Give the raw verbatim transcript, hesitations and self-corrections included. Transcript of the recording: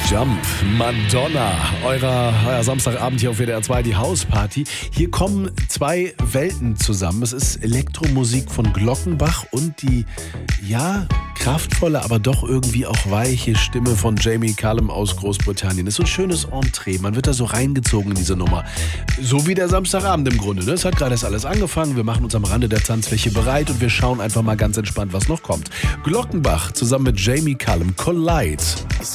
Jump, Madonna, euer, euer Samstagabend hier auf W D R zwei, die Hausparty. Hier kommen zwei Welten zusammen. Es ist Elektromusik von Glockenbach und die, ja, kraftvolle, aber doch irgendwie auch weiche Stimme von Jamie Cullum aus Großbritannien. Das ist so ein schönes Entree. Man wird da so reingezogen in diese Nummer. So wie der Samstagabend im Grunde. Ne? Es hat gerade erst alles angefangen. Wir machen uns am Rande der Tanzfläche bereit und wir schauen einfach mal ganz entspannt, was noch kommt. Glockenbach zusammen mit Jamie Cullum, Collide.